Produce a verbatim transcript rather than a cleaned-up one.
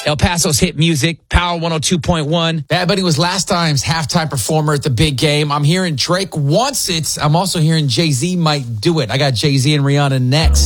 El Paso's hit music, Power one oh two point one. Bad Bunny was last time's halftime performer at the big game. I'm hearing Drake wants it. I'm also hearing Jay-Z might do it. I got Jay-Z and Rihanna next.